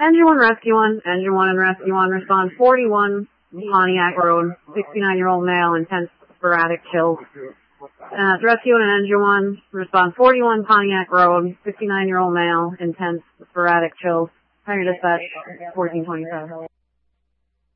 Engine 1, Rescue 1, Engine 1 and Rescue 1, respond 41 Pontiac Road, 69-year-old male, intense sporadic chills. Rescue 1 and Engine 1, respond 41 Pontiac Road, 69-year-old male, intense sporadic chills. Higher dispatch, 1427.